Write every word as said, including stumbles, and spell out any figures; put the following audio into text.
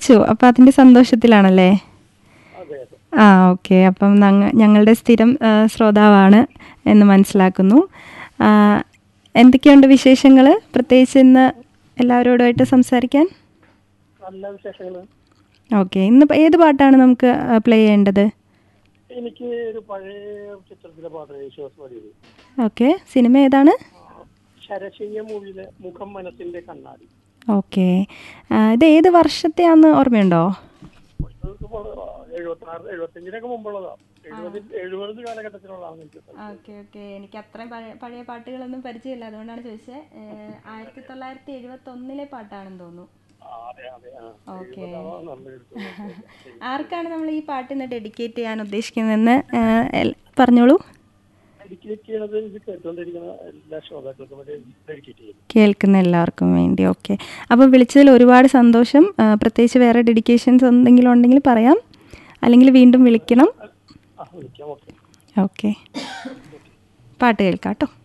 വിളിച്ചു. അപ്പോൾ അതിൻ്റെ സന്തോഷത്തിലാണല്ലേ? ആ ഓക്കെ. അപ്പം ഞങ്ങളുടെ സ്ഥിരം ശ്രോതാവാണ് എന്ന് മനസ്സിലാക്കുന്നു. എന്തൊക്കെയുണ്ട് വിശേഷങ്ങൾ? പ്രത്യേകിച്ച് ഇന്ന് എല്ലാവരോടുമായിട്ട് സംസാരിക്കാൻ. ഓക്കെ. ഇന്ന് ഏത് പാട്ടാണ് നമുക്ക് പ്ലേ ചെയ്യേണ്ടത്? എനിക്ക് ഒരു പഴയ ചിത്രത്തിലെ പാട്ട് യേശുദാസ് പാടിയത്. ഓക്കെ. സിനിമ ഏതാണ്? ശരശയ്യ മൂവിയിലെ മുഖം മനസ്സിന്റെ കണ്ണാടി. ഓക്കെ. ഇത് ഏത് വർഷത്തെയാന്ന് ഓർമ്മയുണ്ടോ? എഴുപത്താറ് എഴുപത്തഞ്ചിനൊക്കെ മുമ്പുള്ളതാ. എഴുപത് കാലഘട്ടത്തിലുള്ളതാണ്. Okay okay. എനിക്ക് അത്രയും പഴയ പഴയ പാട്ടുകളൊന്നും പരിചയമില്ല, അതുകൊണ്ടാണ് ചോദിച്ചത്. ആയിരത്തി തൊള്ളായിരത്തി എഴുപത്തി ഒന്നിലെ പാട്ടാണെന്ന് തോന്നുന്നു. ഓക്കെ. ആർക്കാണ് നമ്മൾ ഈ പാട്ടിന് ഡെഡിക്കേറ്റ് ചെയ്യാൻ ഉദ്ദേശിക്കുന്നതെന്ന് പറഞ്ഞോളൂ. കേൾക്കുന്ന എല്ലാവർക്കും വേണ്ടി. ഓക്കെ. അപ്പോൾ വിളിച്ചതിൽ ഒരുപാട് സന്തോഷം. പ്രത്യേകിച്ച് വേറെ ഡെഡിക്കേഷൻസ് എന്തെങ്കിലും ഉണ്ടെങ്കിൽ പറയാം, അല്ലെങ്കിൽ വീണ്ടും വിളിക്കണം. ഓക്കെ. പാട്ട് കേൾക്കാം കേട്ടോ.